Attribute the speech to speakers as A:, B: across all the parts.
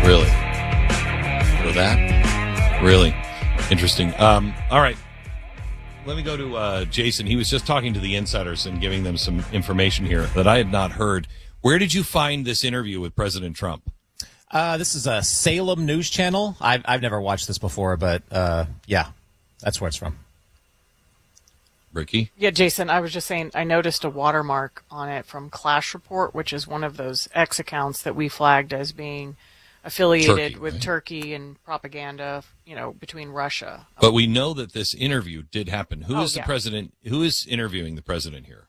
A: Really? So that? Really? Interesting. All right. Let me go to Jason. He was just talking to the insiders and giving them some information here that I had not heard. Where did you find this interview with President Trump?
B: This is a Salem News Channel. I've never watched this before, but yeah, that's where it's from.
A: Ricky?
C: Yeah, Jason, I was just saying I noticed a watermark on it from Clash Report, which is one of those X accounts that we flagged as being affiliated with Turkey and propaganda, between Russia.
A: But we know that this interview did happen. Who is the president? Who is interviewing the president here?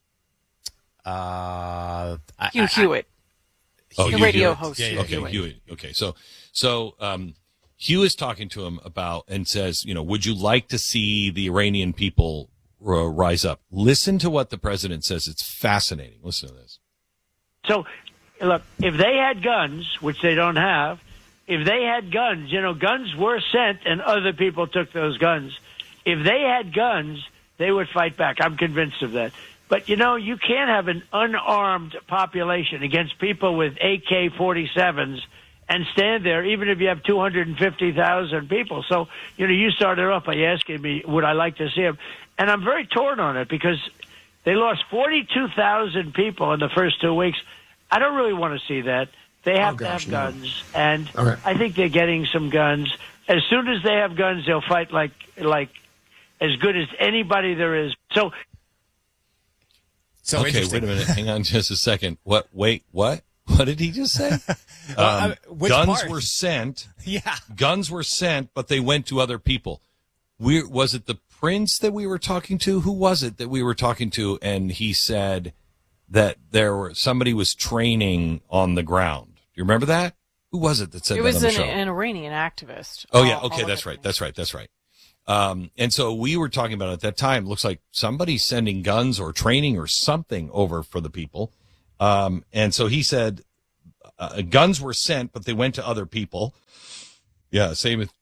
C: Hugh Hewitt. The radio host.
A: Yeah, okay, Hewitt. Okay, so Hugh is talking to him about and says, would you like to see the Iranian people rise up? Listen to what the president says. It's fascinating. Listen to this.
D: So, look, if they had guns, which they don't have, if they had guns, guns were sent and other people took those guns. If they had guns, they would fight back. I'm convinced of that. But, you can't have an unarmed population against people with AK-47s and stand there, even if you have 250,000 people. So, you started off by asking me, would I like to see them? And I'm very torn on it because they lost 42,000 people in the first 2 weeks. I don't really want to see that. They have to have guns, and I think they're getting some guns. As soon as they have guns, they'll fight like as good as anybody there is. So
A: okay, wait a minute. Hang on just a second. What? Wait, what? What did he just say? Guns were sent.
B: Yeah.
A: Guns were sent, but they went to other people. Was it the prince that we were talking to? Who was it that we were talking to? And he said that somebody was training on the ground. Do you remember that? Who was it that said that on the show?
C: It was an Iranian activist.
A: Oh, yeah. Okay, that's right. That's right. And so we were talking about at that time, looks like somebody's sending guns or training or something over for the people. And so he said guns were sent, but they went to other people. Yeah, same with,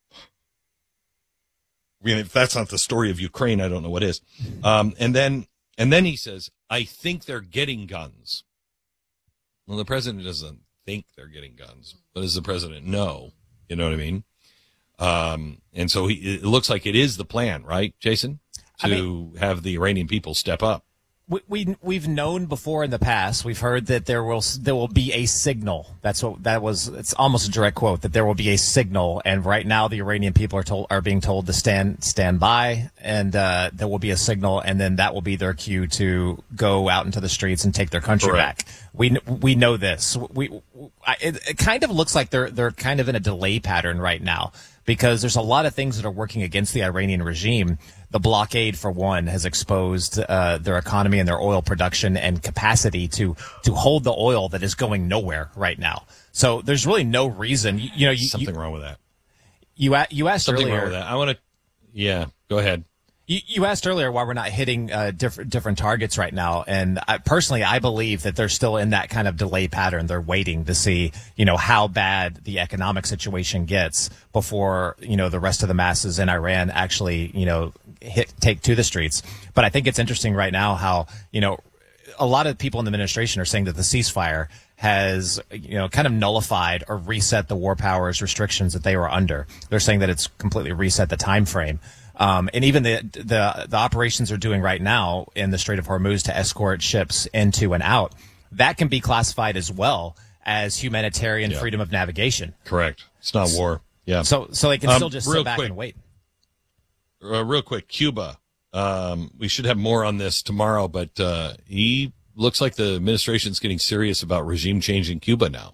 A: if that's not the story of Ukraine, I don't know what is. And then he says, I think they're getting guns. Well, the president doesn't think they're getting guns, but does the president know? You know what I mean? And so it looks like it is the plan, right, Jason? To have the Iranian people step up.
B: We've known before in the past. We've heard that there will be a signal. It's almost a direct quote, that there will be a signal. And right now, the Iranian people are being told to stand by, and there will be a signal, and then that will be their cue to go out into the streets and take their country back. We know this. It kind of looks like they're kind of in a delay pattern right now, because there's a lot of things that are working against the Iranian regime. The blockade, for one, has exposed their economy and their oil production and capacity to hold the oil that is going nowhere right now. So there's really no reason.
A: Something wrong with that.
B: You asked
A: something
B: earlier.
A: Wrong with that. I want to. Yeah, go ahead.
B: You asked earlier why we're not hitting different targets right now, and personally, I believe that they're still in that kind of delay pattern. They're waiting to see, how bad the economic situation gets before, the rest of the masses in Iran actually, take to the streets. But I think it's interesting right now how, a lot of people in the administration are saying that the ceasefire has, kind of nullified or reset the war powers restrictions that they were under. They're saying that it's completely reset the time frame. And even the operations they're doing right now in the Strait of Hormuz to escort ships into and out, that can be classified as well as humanitarian freedom of navigation.
A: Correct. It's not war. Yeah.
B: So they can still just sit back and wait.
A: Real quick, Cuba. We should have more on this tomorrow, but he looks like the administration's getting serious about regime change in Cuba now.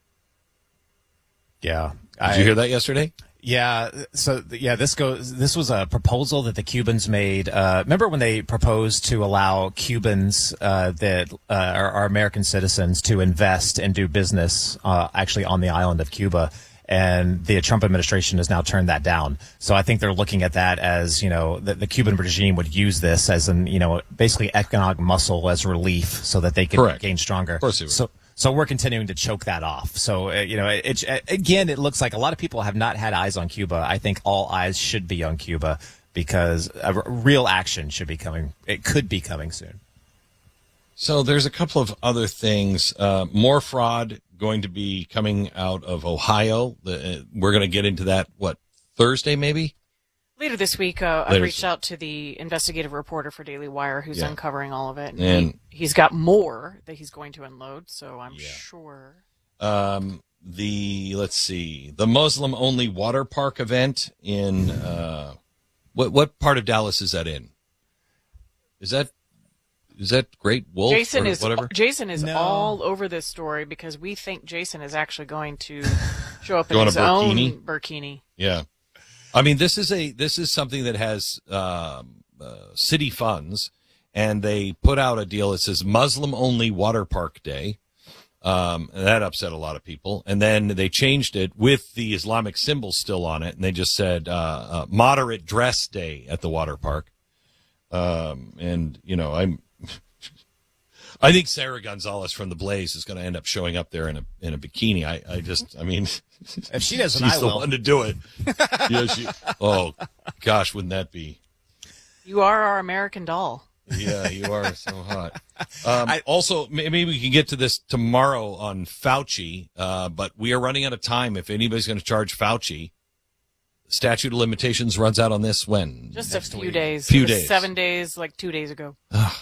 B: Yeah.
A: Did you hear that yesterday?
B: Yeah. So this was a proposal that the Cubans made. Remember when they proposed to allow Cubans that are American citizens to invest and do business actually on the island of Cuba? And the Trump administration has now turned that down. So I think they're looking at that as, the Cuban regime would use this as basically economic muscle as relief so that they can gain stronger.
A: Of course they would.
B: So we're continuing to choke that off. So, it looks like a lot of people have not had eyes on Cuba. I think all eyes should be on Cuba because a real action should be coming. It could be coming soon.
A: So there's a couple of other things. More fraud going to be coming out of Ohio. We're going to get into that, Thursday maybe?
C: Later this week, I reached out to the investigative reporter for Daily Wire who's uncovering all of it. And he's got more that he's going to unload, so I'm sure.
A: Let's see, the Muslim-only water park event in, what part of Dallas is that in? Is that Great Wolf
C: Jason
A: or whatever?
C: Jason is all over this story because we think Jason is actually going to show up in his
A: burkini?
C: own burkini.
A: Yeah. I mean, this is something that has city funds, and they put out a deal that says Muslim-only water park day. And that upset a lot of people. And then they changed it with the Islamic symbols still on it, and they just said moderate dress day at the water park. And I think Sarah Gonzalez from The Blaze is going to end up showing up there in a bikini. I mean,
B: if she doesn't,
A: she's
B: I
A: the
B: will.
A: one to do it. Oh gosh, wouldn't that be?
C: You are our American doll.
A: Yeah, you are so hot. Also, maybe we can get to this tomorrow on Fauci, but we are running out of time. If anybody's going to charge Fauci, statute of limitations runs out on this when?
C: Just a few days.
A: Few days.
C: 7 days, like 2 days ago.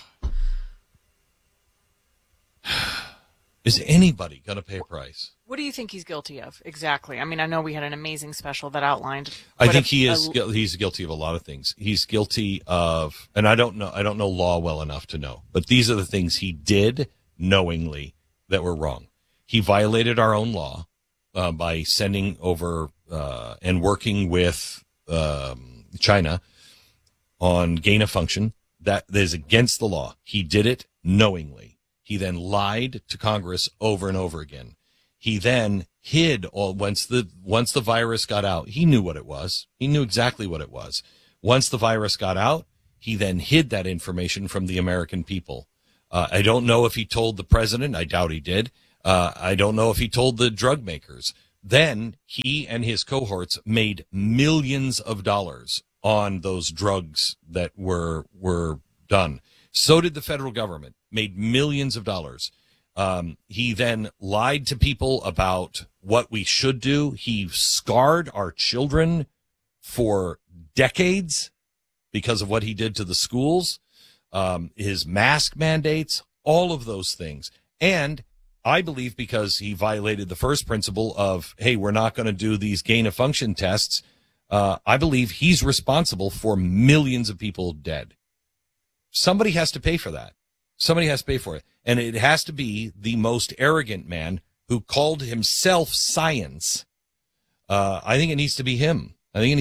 A: Is anybody going to pay a price?
C: What do you think he's guilty of exactly? I mean, I know we had an amazing special that outlined.
A: I think he's guilty of a lot of things. He's guilty of, and I don't know law well enough to know, but these are the things he did knowingly that were wrong. He violated our own law by sending over and working with China on gain of function. That is against the law. He did it knowingly. He then lied to Congress over and over again. He then hid once the virus got out. He knew what it was. He knew exactly what it was. Once the virus got out, he then hid that information from the American people. I don't know if he told the president. I doubt he did. I don't know if he told the drug makers. Then he and his cohorts made millions of dollars on those drugs that were done. So did the federal government, made millions of dollars. He then lied to people about what we should do. He scarred our children for decades because of what he did to the schools, his mask mandates, all of those things. And I believe because he violated the first principle of, hey, we're not going to do these gain of function tests, I believe he's responsible for millions of people dead. Somebody has to pay for that. Somebody has to pay for it. And it has to be the most arrogant man who called himself science. I think it needs to be him.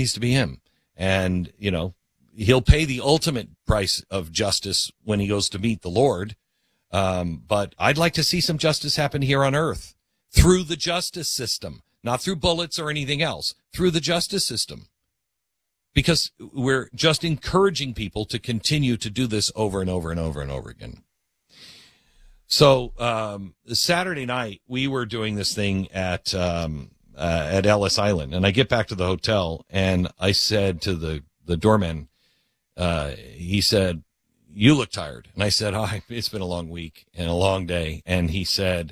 A: And, he'll pay the ultimate price of justice when he goes to meet the Lord. But I'd like to see some justice happen here on earth through the justice system, not through bullets or anything else, through the justice system. Because we're just encouraging people to continue to do this over and over and over and over again. So Saturday night, we were doing this thing at Ellis Island, and I get back to the hotel, and I said to the doorman, he said, "You look tired." And I said, it's been a long week and a long day. And he said,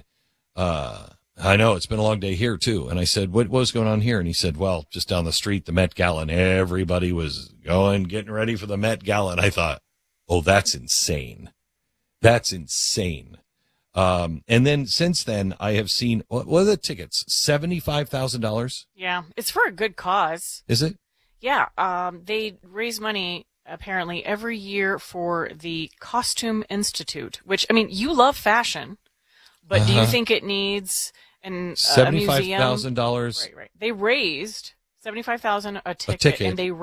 A: I know, it's been a long day here, too. And I said, what was going on here? And he said, well, just down the street, the Met Gala, and everybody was getting ready for the Met Gala. And I thought, oh, that's insane. That's insane. And then since then, I have seen, what are the tickets? $75,000?
C: Yeah, it's for a good cause.
A: Is it?
C: Yeah, they raise money apparently every year for the Costume Institute, which, I mean, you love fashion, but do you think it needs a museum?
A: $75,000.
C: Right. They raised $75,000 a ticket, and they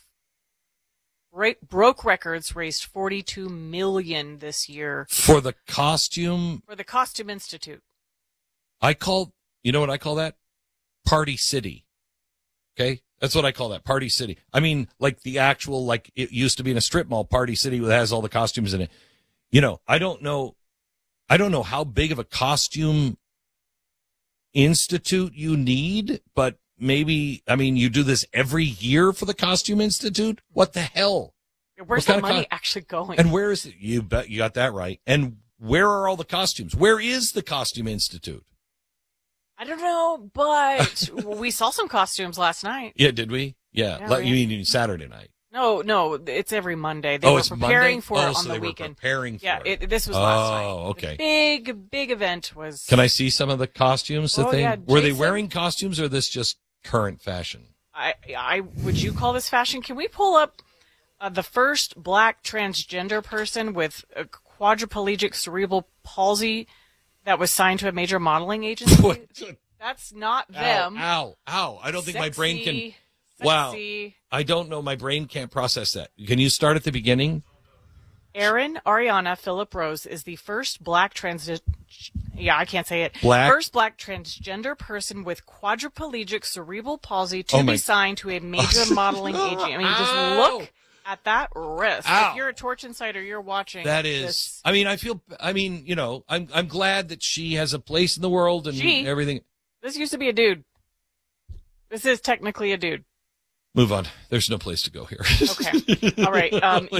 C: broke records, raised $42 million this year
A: for the Costume
C: Institute.
A: You know what I call that? Party City. Okay? That's what I call that, Party City. I mean, like the actual, like it used to be in a strip mall, Party City, that has all the costumes in it. I don't know how big of a costume institute you need, but maybe, you do this every year for the Costume Institute? What the hell?
C: Where's the money actually going?
A: And where is it? You bet you got that right. And where are all the costumes? Where is the Costume Institute?
C: I don't know, but we saw some costumes last night.
A: Yeah, did we? Yeah.
C: Yeah,
A: You mean Saturday night?
C: No, it's every Monday. They were
A: it's
C: preparing
A: Monday?
C: for it on
A: so
C: the
A: they
C: weekend.
A: Were preparing for it.
C: This was last night.
A: Oh, okay.
C: The big event was.
A: Can I see some of the costumes that were they
C: Jason?
A: wearing costumes, or this just current fashion?
C: I would you call this fashion? Can we pull up the first black transgender person with a quadriplegic cerebral palsy that was signed to a major modeling agency? That's not them.
A: Ow. I don't think my brain can.
C: Sexy.
A: Wow. I don't know. My brain can't process that. Can you start at the beginning?
C: Erin Ariana Phillip Rose is the first black I can't say it.
A: Black?
C: First black transgender person with quadriplegic cerebral palsy to be signed to a major modeling agency. I mean, just look at that wrist.
A: Ow.
C: If you're a Torch Insider, you're watching.
A: That is.
C: This.
A: I'm glad that she has a place in the world and everything.
C: This used to be a dude. This is technically a dude.
A: Move on. There's no place to go here.
C: Okay. All right.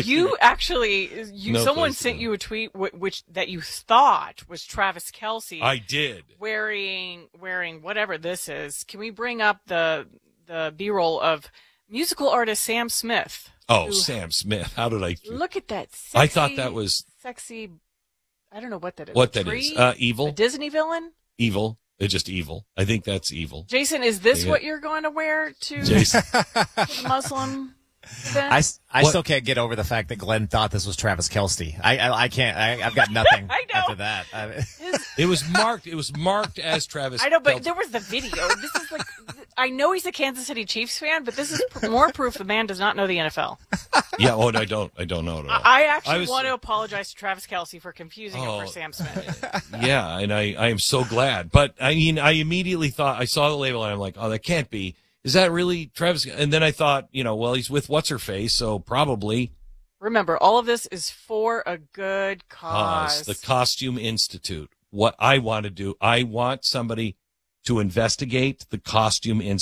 C: Someone sent you a tweet which that you thought was Travis Kelce.
A: I did.
C: Wearing whatever this is. Can we bring up the B-roll of musical artist Sam Smith?
A: Oh, Sam Smith. How did I
C: look at that? Sexy,
A: I thought that was
C: sexy. I don't know what that is.
A: What that is? Evil.
C: A Disney villain.
A: Evil. It's just evil. I think that's evil.
C: Jason, is this what you're going to wear to
A: Jason.
C: the Muslim event?
B: I still can't get over the fact that Glenn thought this was Travis Kelce. I can't. I've got nothing after that.
A: It was marked. It was marked as Travis.
C: I know, but
A: Kelce.
C: there was the video. This is like, I know he's a Kansas City Chiefs fan, but this is more proof the man does not know the NFL.
A: Yeah. Oh, I don't know it at all.
C: I actually want to apologize to Travis Kelce for confusing him for Sam Smith.
A: Yeah, and I am so glad. But I mean, I immediately thought, I saw the label and I'm like, oh, that can't be. Is that really Travis? And then I thought, well, he's with what's her face, so probably.
C: Remember, all of this is for a good cause.
A: The Costume Institute. What I want to do, I want somebody to investigate the Costume Institute.